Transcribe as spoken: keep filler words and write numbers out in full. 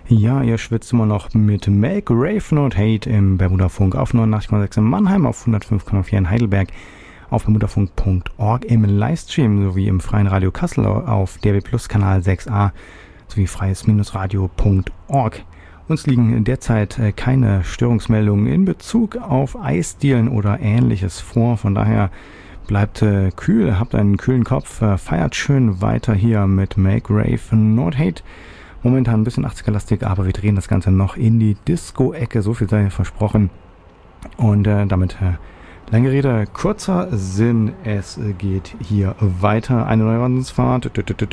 Ja, ihr schwitzt immer noch mit Make Rave Not Hate im Bermudafunk auf neunundachtzig Komma sechs in Mannheim, auf hundertfünf Komma vier in Heidelberg, auf bermudafunk punkt org im Livestream sowie im Freien Radio Kassel auf D A B Plus Kanal sechs a sowie freies-radio punkt org. Uns liegen derzeit keine Störungsmeldungen in Bezug auf Eisdielen oder Ähnliches vor, von daher bleibt äh, kühl, habt einen kühlen Kopf, äh, feiert schön weiter hier mit Make Rave Not Hate. Momentan ein bisschen achtziger-lastig, aber wir drehen das Ganze noch in die Disco-Ecke, so viel sei versprochen. Und äh, damit äh, lange Rede, kurzer Sinn, es geht hier weiter. Eine neue Wanderungsfahrt.